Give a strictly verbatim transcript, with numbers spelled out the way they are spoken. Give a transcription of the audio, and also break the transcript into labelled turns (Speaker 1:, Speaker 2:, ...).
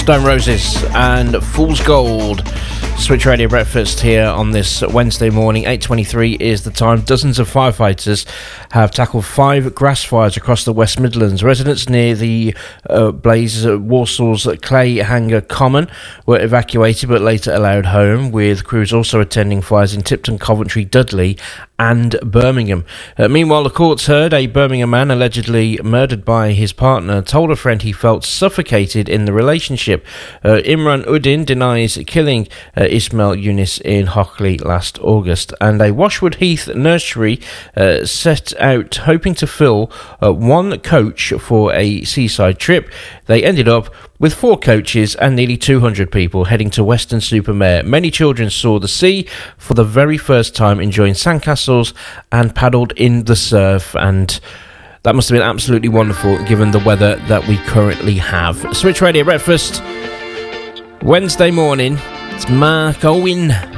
Speaker 1: Stone Roses and Fool's Gold. Switch Radio Breakfast here on this Wednesday morning. eight twenty-three is the time. Dozens of firefighters have tackled five grass fires across the West Midlands. Residents near the uh, blaze at Warsaw's Clayhanger Common were evacuated but later allowed home, with crews also attending fires in Tipton, Coventry, Dudley and Birmingham. Uh, meanwhile, the courts heard a Birmingham man allegedly murdered by his partner told a friend he felt suffocated in the relationship. Uh, Imran Uddin denies killing uh, Ismail Yunus in Hockley last August. And a Washwood Heath nursery uh, set out hoping to fill uh, one coach for a seaside trip. They ended up with four coaches and nearly two hundred people heading to Weston-super-Mare. Many children saw the sea for the very first time, enjoying sandcastles and paddled in the surf, and that must have been absolutely wonderful given the weather that we currently have. Switch Radio Breakfast, Wednesday morning. It's Mark Owen.